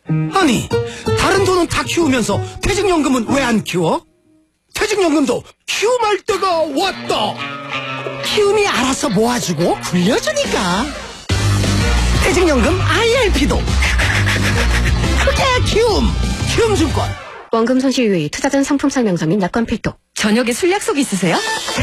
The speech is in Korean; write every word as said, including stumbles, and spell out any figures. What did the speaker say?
아니, 다른 돈은 다 키우면서 퇴직연금은 왜 안 키워? 퇴직연금도 키움할 때가 왔다. 키움이 알아서 모아주고 굴려주니까. 퇴직연금 아이알피도 크게 키움. 키움증권. 원금 손실 유의, 투자전 상품 설명서 및 약관 필독. 저녁에 술 약속 있으세요?